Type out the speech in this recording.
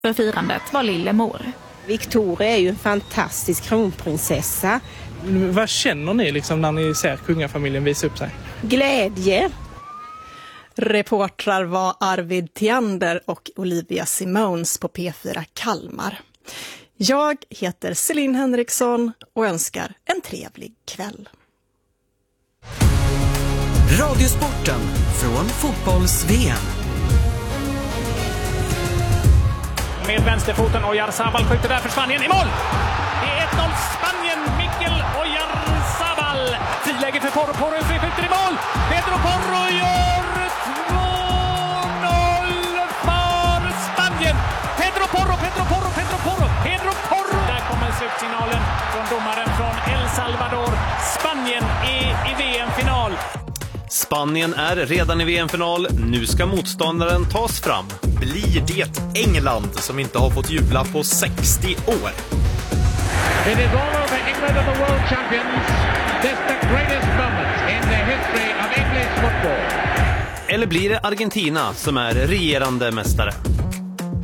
För firandet var Lillemor. Victoria är ju en fantastisk kronprinsessa. Vad känner ni liksom när ni ser kungafamiljen visa upp sig? Glädje. Reportrar var Arvid Theander och Olivia Simons på P4 Kalmar. Jag heter Celine Henriksson och önskar en trevlig kväll. Radiosporten från fotbolls-VM. Med vänsterfoten Oyarzabal skjuter där för Spanien i mål. Det är 1-0 Spanien. Mikkel Oyarzabal. Friläge för Porro. Porro skjuter i mål. Pedro Porro gör 2-0 för Spanien. Pedro Porro. Där kommer slutsignalen från domaren från El Salvador. Spanien är i VM-final. Spanien är redan i VM-final. Nu ska motståndaren tas fram. Blir det England som inte har fått jubla på 60 år? It is all over England and the world champions. That's the greatest moment in the history of English football. Eller blir det Argentina som är regerande mästare?